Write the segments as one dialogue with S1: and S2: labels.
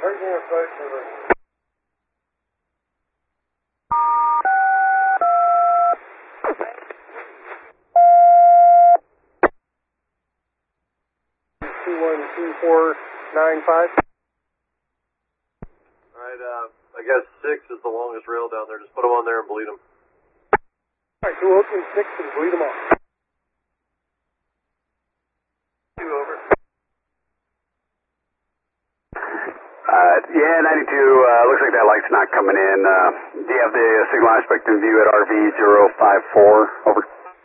S1: Virginia approach over. Two one two four 95.
S2: Alright, I guess 6 is the longest rail down there. Just put them on there and bleed them.
S1: Alright, 202 6 and bleed them off. 2 over.
S3: Yeah, 92, looks like that light's not coming in. Do you have the signal aspect in view at RV 054? Over.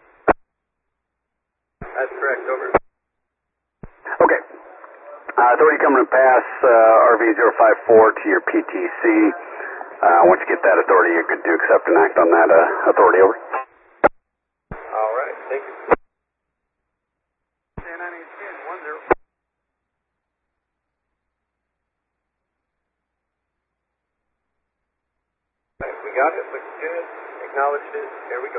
S2: That's correct, over.
S3: Okay. Authority coming to pass RV 054 to your PTC. Once you get that authority, you're good to accept and act on that authority, over.
S2: Alright, thank you.
S1: 10 10 10.
S2: We got it, looks good. Acknowledged it. There we go.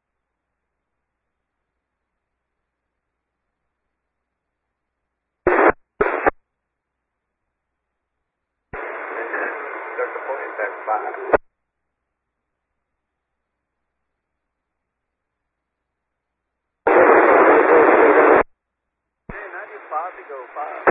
S2: Start the point at 5.
S1: 95 to go 5.